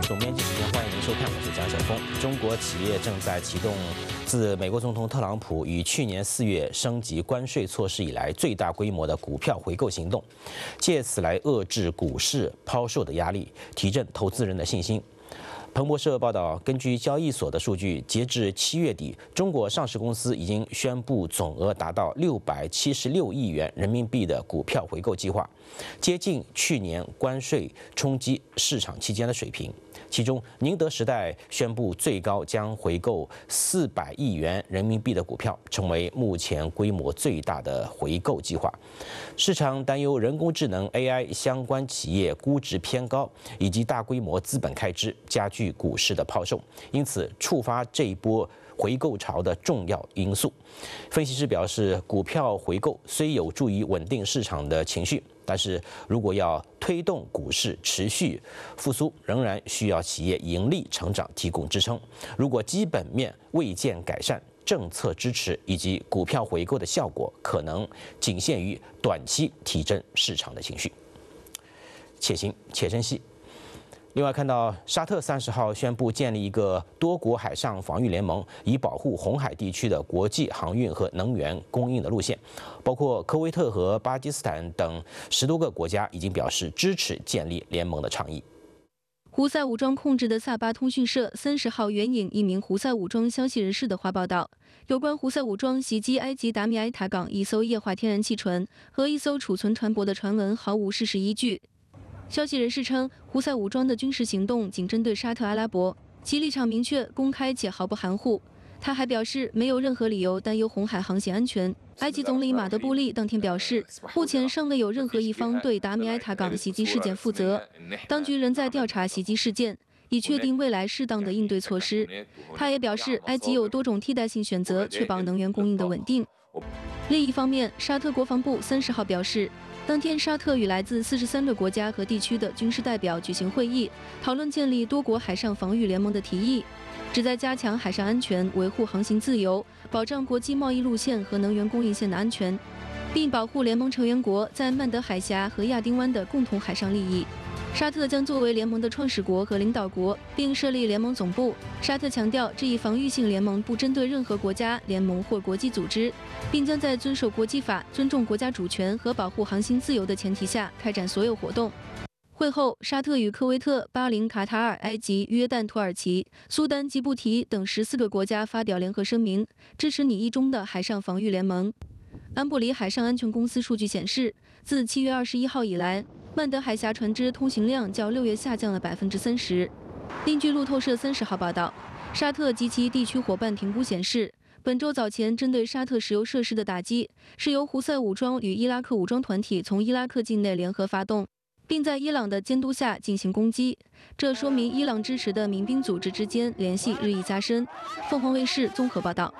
总编辑时间，欢迎您收看，我是江晓峰。中国企业正在启动自美国总统特朗普于去年4月升级关税措施以来最大规模的股票回购行动，借此来遏制股市抛售的压力，提振投资人的信心。彭博社报道，根据交易所的数据，截至7月底，中国上市公司已经宣布总额达到676亿元人民币的股票回购计划，接近去年关税冲击市场期间的水平。其中，宁德时代宣布最高将回购400亿元人民币的股票，成为目前规模最大的回购计划。市场担忧人工智能 AI 相关企业估值偏高，以及大规模资本开支加剧股市的抛售，因此触发这一波回购潮的重要因素。分析师表示，股票回购虽有助于稳定市场的情绪，但是如果要推动股市持续复苏，仍然需要企业盈利成长提供支撑。如果基本面未见改善，政策支持以及股票回购的效果可能仅限于短期提振市场的情绪。且行且珍惜。另外，看到沙特30号宣布建立一个多国海上防御联盟，以保护红海地区的国际航运和能源供应的路线。包括科威特和巴基斯坦等10多个国家已经表示支持建立联盟的倡议。 胡塞武装控制的萨巴通讯社30号援引一名胡塞武装消息人士的话报道，有关胡塞武装袭击埃及达米埃塔港一艘液化天然气船和一艘储存船舶的传闻毫无事实依据。消息人士称，胡塞武装的军事行动仅针对沙特阿拉伯，其立场明确、公开且毫不含糊。他还表示，没有任何理由担忧红海航行安全。埃及总理马德布利当天表示，目前尚未有任何一方对达米埃塔港袭击事件负责，当局仍在调查袭击事件，以确定未来适当的应对措施。他也表示，埃及有多种替代性选择，确保能源供应的稳定。另一方面，沙特国防部30号表示，当天沙特与来自43个国家和地区的军事代表举行会议，讨论建立多国海上防御联盟的提议，旨在加强海上安全，维护航行自由，保障国际贸易路线和能源供应线的安全，并保护联盟成员国在曼德海峡和亚丁湾的共同海上利益。沙特将作为联盟的创始国和领导国，并设立联盟总部。沙特强调，这一防御性联盟不针对任何国家、联盟或国际组织，并将在遵守国际法、尊重国家主权和保护航行自由的前提下开展所有活动。会后，沙特与科威特、巴林、卡塔尔、埃及、约旦、土耳其、苏丹、吉布提等14个国家发表联合声明，支持拟议中的海上防御联盟。安布里海上安全公司数据显示，自7月21号以来，曼德海峡船只通行量较6月下降了30%。另据路透社30号报道，沙特及其地区伙伴评估显示，本周早前针对沙特石油设施的打击是由胡塞武装与伊拉克武装团体从伊拉克境内联合发动，并在伊朗的监督下进行攻击。这说明伊朗支持的民兵组织之间联系日益加深。凤凰卫视综合报道。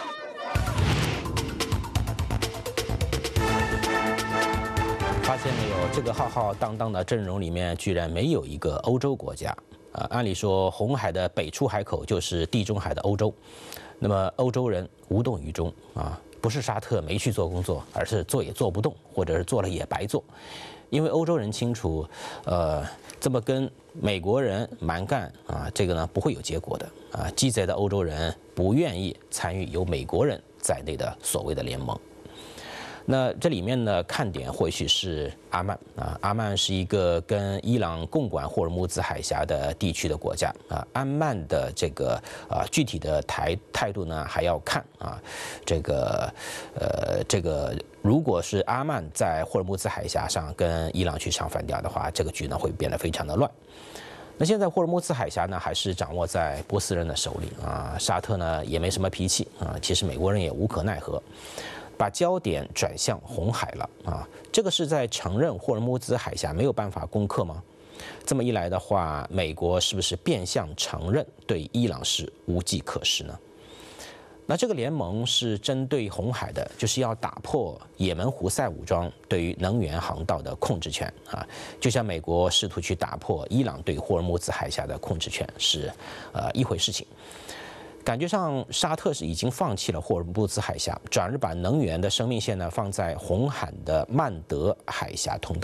发现没有，这个浩浩荡荡的阵容里面居然没有一个欧洲国家。按理说红海的北出海口就是地中海的欧洲，那么欧洲人无动于衷啊，不是沙特没去做工作，而是做也做不动，或者是做了也白做，因为欧洲人清楚，这么跟美国人蛮干啊，这个呢不会有结果的啊，鸡贼的欧洲人不愿意参与有美国人在内的所谓的联盟。那这里面呢，看点或许是阿曼啊，阿曼是一个跟伊朗共管霍尔木兹海峡的地区的国家啊。阿曼的这个具体的态度呢，还要看啊，这个如果是阿曼在霍尔木兹海峡上跟伊朗去唱反调的话，这个局呢会变得非常的乱。那现在霍尔木兹海峡呢，还是掌握在波斯人的手里啊，沙特呢也没什么脾气啊，其实美国人也无可奈何。把焦点转向红海了啊！这个是在承认霍尔木兹海峡没有办法攻克吗？这么一来的话，美国是不是变相承认对伊朗是无计可施呢？那这个联盟是针对红海的，就是要打破也门胡塞武装对于能源航道的控制权啊，就像美国试图去打破伊朗对霍尔木兹海峡的控制权是一回事情。感觉上，沙特是已经放弃了霍尔木兹海峡，转而把能源的生命线呢放在红海的曼德海峡通道上。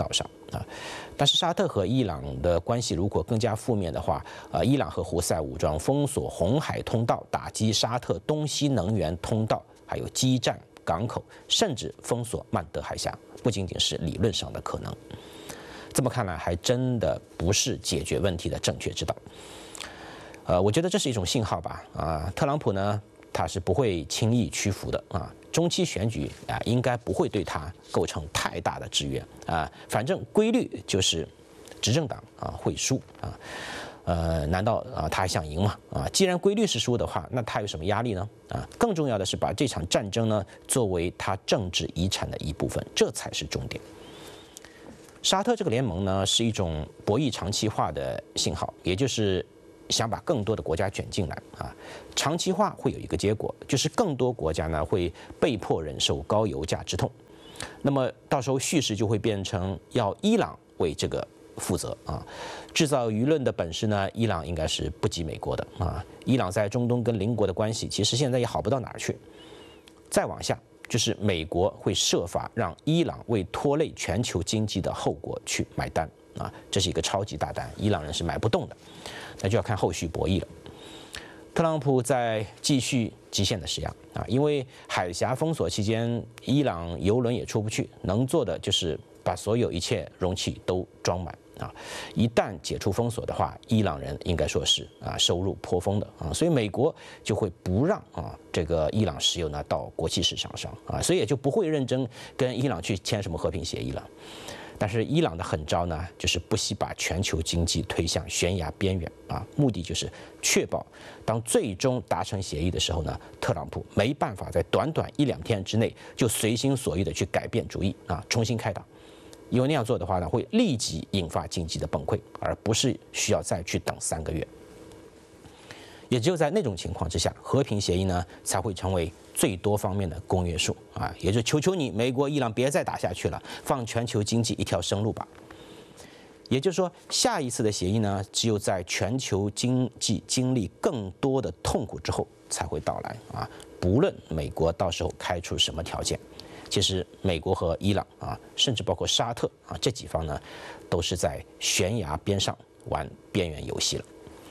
啊。但是沙特和伊朗的关系如果更加负面的话，伊朗和胡塞武装封锁红海通道，打击沙特东西能源通道，还有基站、港口，甚至封锁曼德海峡，不仅仅是理论上的可能。这么看来，还真的不是解决问题的正确之道。我觉得这是一种信号吧。特朗普呢，他是不会轻易屈服的啊。中期选举应该不会对他构成太大的制约啊。反正规律就是执政党会输啊。难道他还想赢吗？既然规律是输的话，那他有什么压力呢？更重要的是把这场战争呢作为他政治遗产的一部分，这才是重点。沙特这个联盟呢是一种博弈长期化的信号，也就是想把更多的国家卷进来啊。长期化会有一个结果，就是更多国家呢会被迫忍受高油价之痛。那么到时候叙事就会变成要伊朗为这个负责啊。制造舆论的本事呢，伊朗应该是不及美国的啊。伊朗在中东跟邻国的关系其实现在也好不到哪儿去。再往下就是美国会设法让伊朗为拖累全球经济的后果去买单啊，这是一个超级大单，伊朗人是买不动的。那就要看后续博弈了。特朗普在继续极限的施压啊，因为海峡封锁期间，伊朗油轮也出不去，能做的就是把所有一切容器都装满啊。一旦解除封锁的话，伊朗人应该说是收入颇丰的啊，所以美国就会不让这个伊朗石油呢到国际市场上啊，所以也就不会认真跟伊朗去签什么和平协议了。但是伊朗的狠招呢，就是不惜把全球经济推向悬崖边缘啊，目的就是确保当最终达成协议的时候呢，特朗普没办法在短短1-2天之内就随心所欲的去改变主意啊，重新开打，因为那样做的话呢，会立即引发经济的崩溃，而不是需要再去等3个月。也只有在那种情况之下，和平协议呢才会成为最多方面的公约数啊，也就求求你，美国、伊朗别再打下去了，放全球经济一条生路吧。也就是说，下一次的协议呢，只有在全球经济经历更多的痛苦之后才会到来啊。不论美国到时候开出什么条件，其实美国和伊朗甚至包括沙特这几方呢，都是在悬崖边上玩边缘游戏了。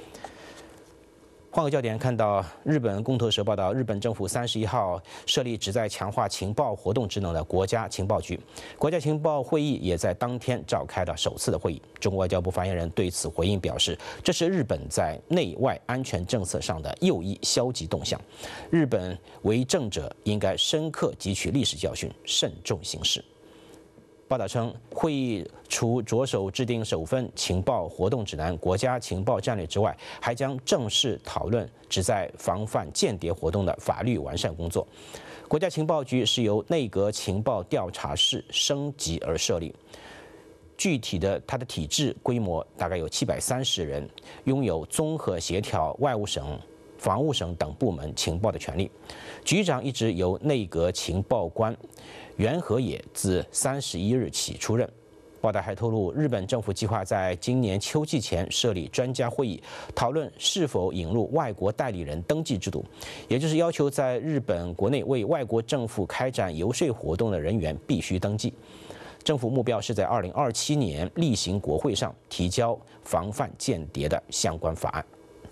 换个焦点，看到日本共同社报道，日本政府31号设立旨在强化情报活动职能的国家情报局，国家情报会议也在当天召开了首次的会议。中国外交部发言人对此回应表示，这是日本在内外安全政策上的又一消极动向，日本为政者应该深刻汲取历史教训，慎重行事。报道称，会议除着手制定首份情报活动指南、国家情报战略之外，还将正式讨论旨在防范间谍活动的法律完善工作。国家情报局是由内阁情报调查室升级而设立，具体的它的体制规模大概有730人，拥有综合协调外务省、防务省等部门情报的权利。局长一直由内阁情报官袁和也自31日起出任。报道还透露，日本政府计划在今年秋季前设立专家会议，讨论是否引入外国代理人登记制度，也就是要求在日本国内为外国政府开展游说活动的人员必须登记。政府目标是在2027年例行国会上提交防范间谍的相关法案。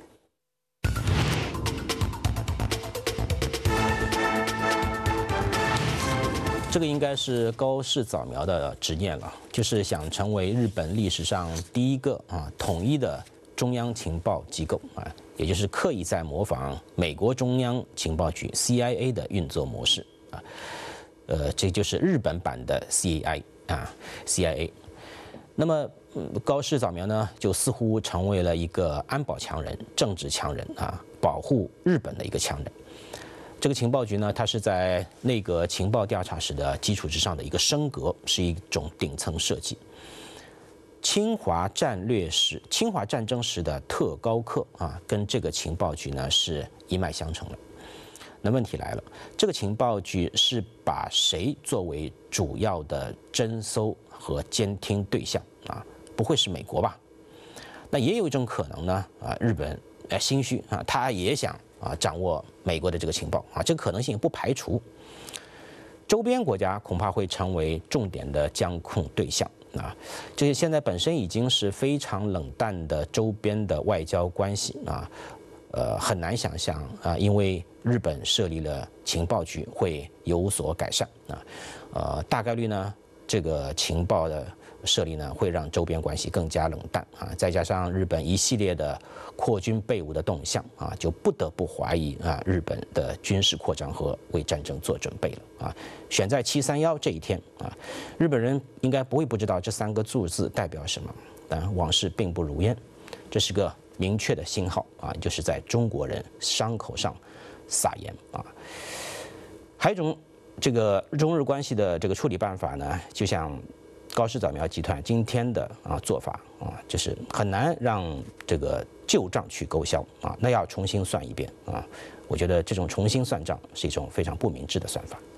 这个应该是高市早苗的执念了，就是想成为日本历史上第一个统一的中央情报机构也就是刻意在模仿美国中央情报局 CIA 的运作模式这就是日本版的 CIA。那么高市早苗呢，就似乎成为了一个安保强人、政治强人保护日本的一个强人。这个情报局呢，它是在内阁情报调查室的基础之上的一个升格，是一种顶层设计。侵华战争时的特高课跟这个情报局呢是一脉相承的。那问题来了，这个情报局是把谁作为主要的侦搜和监听对象不会是美国吧？那也有一种可能呢日本心虚他也想掌握美国的这个情报这个可能性不排除。周边国家恐怕会成为重点的监控对象， 啊。这些现在本身已经是非常冷淡的周边的外交关系啊，很难想象啊，因为日本设立了情报局会有所改善啊，大概率呢，这个情报的设立呢，会让周边关系更加冷淡啊，再加上日本一系列的扩军备武的动向啊，就不得不怀疑啊，日本的军事扩张和为战争做准备了啊。选在731这一天啊，日本人应该不会不知道这3个数字代表什么，但往事并不如烟，这是个明确的信号啊，就是在中国人伤口上撒盐啊。还有一种这个中日关系的这个处理办法呢，就像高氏早苗集团今天的做法啊，就是很难让这个旧账去勾销啊，那要重新算一遍啊。我觉得这种重新算账是一种非常不明智的算法。